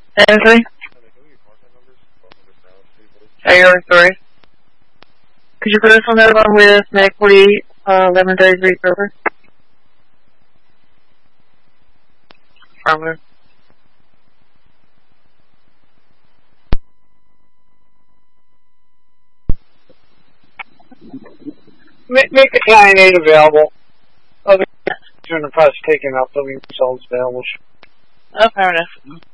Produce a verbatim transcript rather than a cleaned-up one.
Anthony? Hey, you're sorry. Could you put us on that along with Mac forty, uh, eleven thirty-three server? Firmware. Make, make the client aid available. Other in the process taking out the results available. Oh, fair enough.